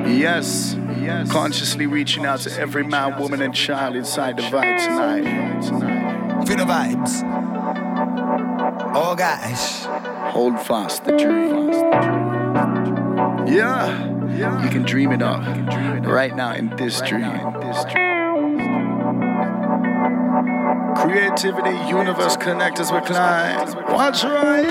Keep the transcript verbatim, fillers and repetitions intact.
Yes, yes. Consciously reaching out to every man, woman, and child inside the vibe tonight. Feel the vibes. Oh gosh. Hold fast the dream. Yeah, you can dream it up right now in this dream. Creativity, universe connect us with Klein. Watch right.